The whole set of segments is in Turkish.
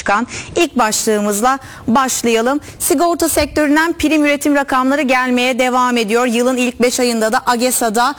çıkan ilk başlığımızla başlayalım. Sigorta sektöründen prim üretim rakamları gelmeye devam ediyor. Yılın ilk 5 ayında da AGESA'da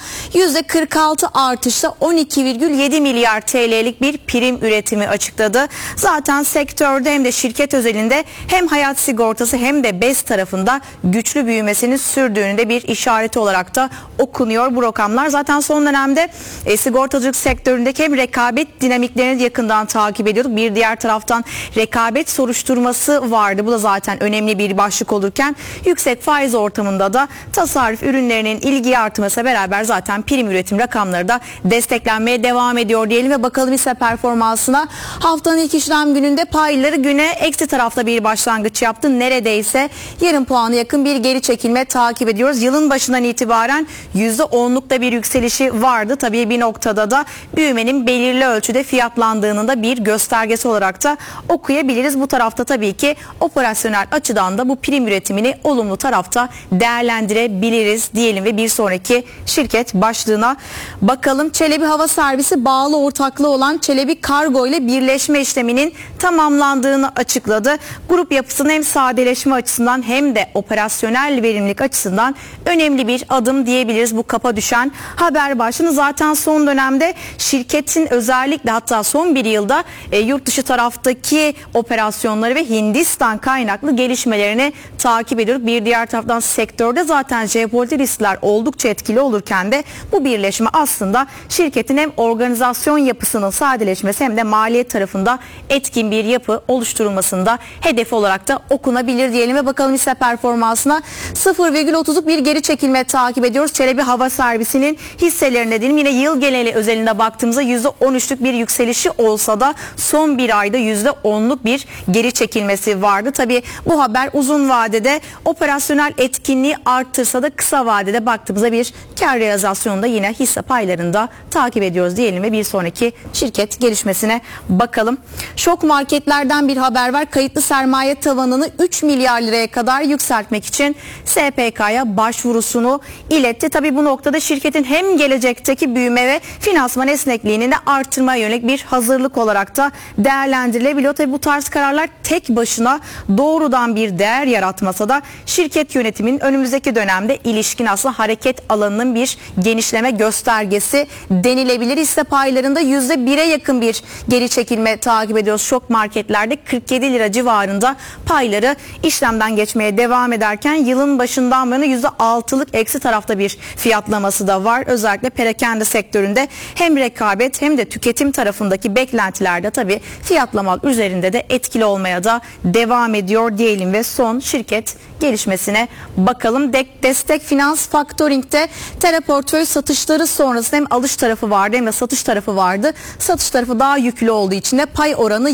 %46 artışla 12,7 milyar TL'lik bir prim üretimi açıkladı. Zaten sektörde hem de şirket özelinde hem hayat sigortası hem de BES tarafında güçlü büyümesinin sürdüğünün de bir işareti olarak da okunuyor bu rakamlar. Zaten son dönemde sigortacılık sektöründeki hem rekabet dinamiklerini yakından takip ediyorduk. Bir diğer taraftan rekabet soruşturması vardı. Bu da zaten önemli bir başlık olurken yüksek faiz ortamında da tasarruf ürünlerinin ilgi artmasıyla beraber zaten prim üretim rakamları da desteklenmeye devam ediyor diyelim ve bakalım hisse performansına. Haftanın ilk işlem gününde payları güne eksi tarafta bir başlangıç yaptı. Neredeyse yarım puanı yakın bir geri çekilme takip ediyoruz. Yılın başından itibaren %10'lukta bir yükselişi vardı. Tabii bir noktada da büyümenin belirli ölçüde fiyatlandığının da bir göstergesi olarak da okuyabiliriz. Bu tarafta tabii ki operasyonel açıdan da bu prim üretimini olumlu tarafta değerlendirebiliriz diyelim ve bir sonraki şirket başlığına bakalım. Çelebi Hava Servisi bağlı ortaklığı olan Çelebi Kargo ile birleşme işleminin tamamlandığını açıkladı. Grup yapısının hem sadeleşme açısından hem de operasyonel verimlilik açısından önemli bir adım diyebiliriz bu kapa düşen haber başlığını. Zaten son dönemde şirketin özellikle hatta son bir yılda yurt dışı taraftaki operasyonları ve Hindistan kaynaklı gelişmelerini takip ediyoruz. Bir diğer taraftan sektörde zaten jeopolitik riskler oldukça etkili olurken de bu birleşme aslında şirketin hem organizasyon yapısının sadeleşmesi hem de maliyet tarafında etkin bir yapı oluşturulmasında hedef olarak da okunabilir diyelim ve bakalım hisse performansına. 0,30'luk bir geri çekilme takip ediyoruz. Çelebi Hava Servisi'nin hisselerine diyelim. Yine yıl geneli özelinde baktığımızda %13'lük bir yükselişi olsa da son bir ayda %10'luk bir geri çekilmesi vardı. Tabii bu haber uzun vadede operasyonel etkinliği arttırsa da kısa vadede baktığımızda bir kar realizasyonunda yine hisse paylarında takip ediyoruz diyelim ve bir sonraki şirket gelişmesine bakalım. Şok marketlerden bir haber var. Kayıtlı sermaye tavanını 3 milyar liraya kadar yükseltmek için SPK'ya başvurusunu iletti. Tabii bu noktada şirketin hem gelecekteki büyüme ve finansman esnekliğini de artırmaya yönelik bir hazırlık olarak da değerlendirilebiliyor. Tabii bu tarz kararlar tek başına doğrudan bir değer yaratmasa da şirket yönetiminin önümüzdeki dönemde ilişkin aslında hareket alanının bir genişleme göstergesi denilebilir. Hisse paylarında %1'e yakın bir geri çekilme takip ediyoruz. Şok marketlerde 47 lira civarında payları işlemden geçmeye devam ederken yılın başından bu yana %6'lık eksi tarafta bir fiyatlaması da var. Özellikle perakende sektöründe hem rekabet hem de tüketim tarafındaki beklentilerde tabii fiyatlamalar üzerinde de etkili olmaya da devam ediyor diyelim ve son şirket gelişmesine bakalım. Destek Finans Faktoring'de teleportföy satışları sonrasında hem alış tarafı vardı hem de satış tarafı vardı. Satış tarafı daha yüklü olduğu için de pay oranı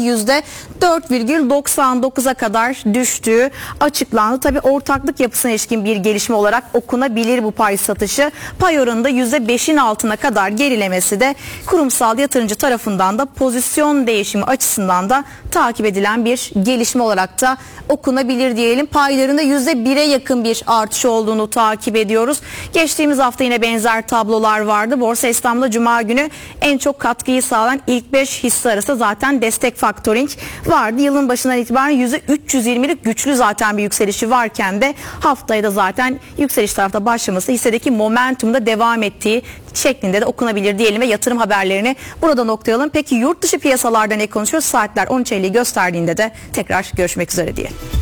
%4,99'a kadar düştüğü açıklandı. Tabii ortaklık yapısına ilişkin bir gelişme olarak okunabilir bu pay satışı. Pay oranında %5'in altına kadar gerilemesi de kurumsal yatırımcı tarafından da pozisyon değişimi açısından da takip edilen bir gelişme olarak da okunabilir diyelim. Paylarında %1'e yakın bir artış olduğunu takip ediyoruz. Geçtiğimiz hafta yine benzer tablolar vardı. Borsa İstanbul'da Cuma günü en çok katkıyı sağlayan ilk 5 hisse arasında zaten Destek Faktoring vardı. Yılın başından itibaren %320'lik güçlü zaten bir yükselişi varken de haftaya da zaten yükseliş tarafta başlaması hissedeki momentumda devam ettiği şeklinde de okunabilir diyelim ve yatırım haberlerini burada noktalayalım. Peki yurt dışı piyasalarda ne konuşuyoruz? Saatler 13.50'yi gösterdiğinde de tekrar görüşmek üzere diyelim.